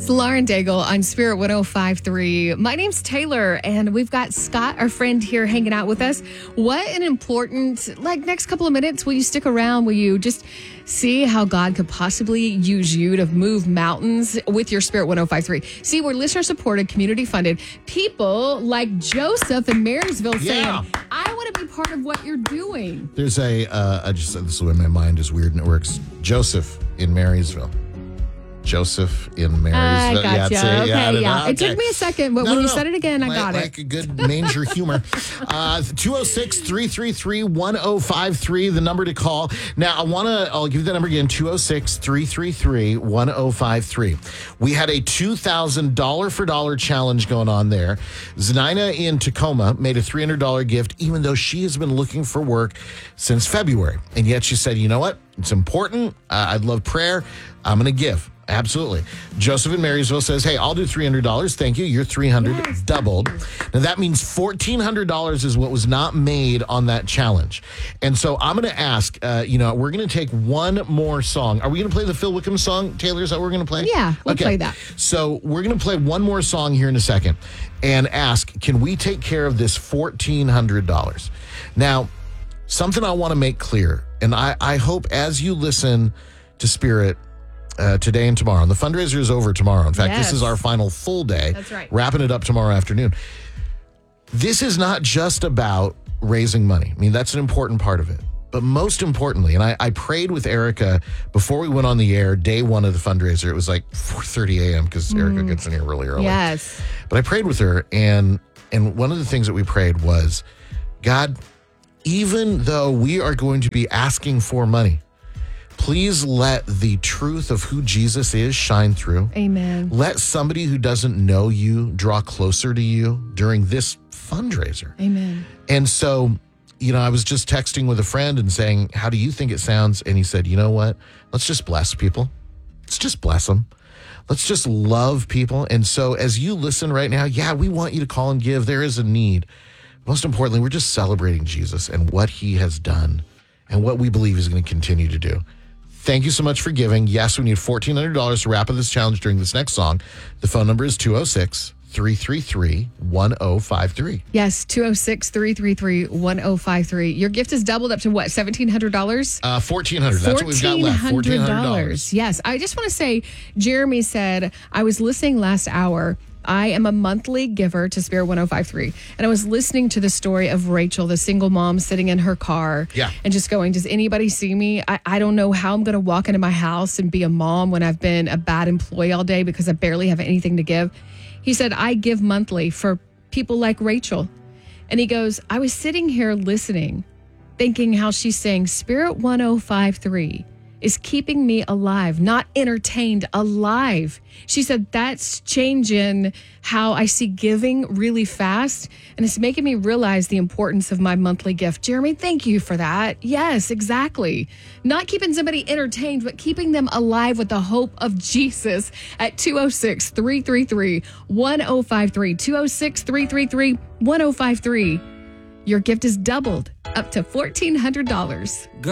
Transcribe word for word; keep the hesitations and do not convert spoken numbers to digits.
It's Lauren Daigle on Spirit one oh five point three. My name's Taylor, and we've got Scott, our friend, here hanging out with us. What an important, like, next couple of minutes. Will you stick around? Will you just see how God could possibly use you to move mountains with your Spirit one oh five point three? See, we're listener-supported, community-funded. People like Joseph in Marysville Yeah. saying, I want to be part of what you're doing. There's a, uh, I just said this is the way my mind is weird and it works. Joseph in Marysville. Joseph in Marysville. I gotcha. Yeah, see, okay, yeah, I don't yeah. know. It took Okay. me a second, but No, when no, you no. said it again, I like, got it. Like a good manger humor. Uh, two oh six, three three three, one oh five three, the number to call. Now, I want to, I'll give you the number again, two oh six, three three three, one oh five three. We had a two thousand dollars for dollar challenge going on there. Znina in Tacoma made a three hundred dollars gift, even though she has been looking for work since February. And yet she said, you know what? It's important. Uh, I'd love prayer. I'm going to give. Absolutely. Joseph in Marysville says, hey, I'll do three hundred dollars. Thank you. You're three hundred dollars Yes, doubled. Now, that means fourteen hundred dollars is what was not made on that challenge. And so I'm going to ask, uh, you know, we're going to take one more song. Are we going to play the Phil Wickham song, Taylor? Is that what we're going to play? Yeah, we'll okay. play that. So we're going to play one more song here in a second and ask, can we take care of this fourteen hundred dollars? Now, something I want to make clear, and I, I hope as you listen to Spirit uh, today and tomorrow, and the fundraiser is over tomorrow. In fact, Yes. this is our final full day. That's right. Wrapping it up tomorrow afternoon. This is not just about raising money. I mean, that's an important part of it. But most importantly, and I, I prayed with Erica before we went on the air, day one of the fundraiser. It was like four thirty a.m. because Erica gets in here really early. Yes. But I prayed with her, and and one of the things that we prayed was, God, even though we are going to be asking for money, please let the truth of who Jesus is shine through. Amen. Let somebody who doesn't know you draw closer to you during this fundraiser. Amen. And so, you know, I was just texting with a friend and saying, how do you think it sounds? And he said, you know what? Let's just bless people. Let's just bless them. Let's just love people. And so as you listen right now, yeah, we want you to call and give. There is a need. Most importantly, we're just celebrating Jesus and what he has done and what we believe he's going to continue to do. Thank you so much for giving. Yes, we need fourteen hundred dollars to wrap up this challenge during this next song. The phone number is two oh six, three three three, one oh five three. Yes, two oh six, three three three, one oh five three. Your gift is doubled up to what, seventeen hundred dollars? Uh, fourteen hundred dollars. That's what we've got left. fourteen hundred dollars. Yes. I just want to say, Jeremy said, I was listening last hour. I am a monthly giver to Spirit one oh five point three. And I was listening to the story of Rachel, the single mom sitting in her car Yeah. and just going, does anybody see me? I, I don't know how I'm going to walk into my house and be a mom when I've been a bad employee all day because I barely have anything to give. He said, I give monthly for people like Rachel. And he goes, I was sitting here listening, thinking how she's saying Spirit one oh five point three is keeping me alive, not entertained, alive. She said, that's changing how I see giving really fast. And it's making me realize the importance of my monthly gift. Jeremy, thank you for that. Yes, exactly. Not keeping somebody entertained, but keeping them alive with the hope of Jesus at two oh six, three three three, one oh five three. two oh six, three three three, one oh five three. Your gift is doubled up to fourteen hundred dollars.